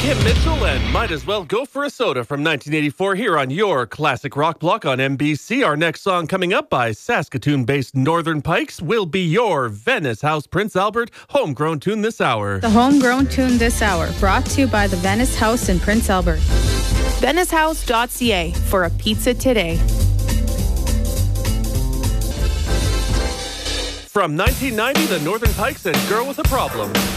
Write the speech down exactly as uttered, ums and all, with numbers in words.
Kim Mitchell and Might As Well Go for a Soda from nineteen eighty-four here on your classic rock block on M B C. Our next song coming up by Saskatoon-based Northern Pikes will be your Venice House Prince Albert homegrown tune this hour. The homegrown tune this hour brought to you by the Venice House in Prince Albert. venice house dot c a for a pizza today. From nineteen ninety, the Northern Pikes and Girl with a Problem.